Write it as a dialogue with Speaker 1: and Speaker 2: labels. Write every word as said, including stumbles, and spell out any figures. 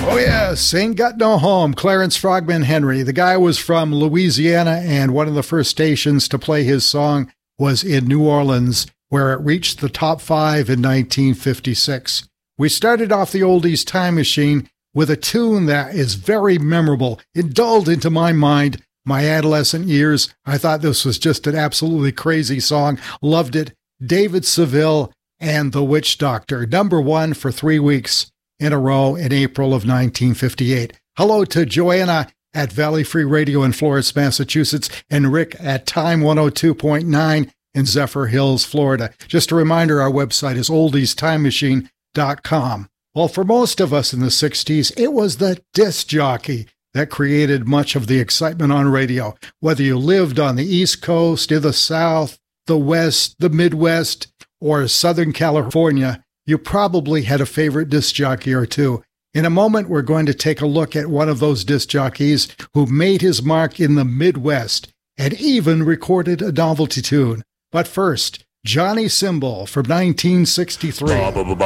Speaker 1: Oh, yes, Ain't Got No Home, Clarence Frogman Henry. The guy was from Louisiana, and one of the first stations to play his song was in New Orleans, where it reached the top five in nineteen fifty-six. We started off the Oldies Time Machine with a tune that is very memorable. It dulled into my mind my adolescent years. I thought this was just an absolutely crazy song. Loved it. David Seville and the Witch Doctor, number one for three weeks in a row in April of nineteen fifty-eight. Hello to Joanna at Valley Free Radio in Florence, Massachusetts, and Rick at Time one oh two point nine in Zephyr Hills, Florida. Just a reminder, our website is oldies time machine dot com. Well, for most of us in the sixties, it was the disc jockey that created much of the excitement on radio. Whether you lived on the East Coast, in the South, the West, the Midwest, or Southern California, you probably had a favorite disc jockey or two. In a moment, we're going to take a look at one of those disc jockeys who made his mark in the Midwest and even recorded a novelty tune. But first, Johnny Cymbal from nineteen sixty-three.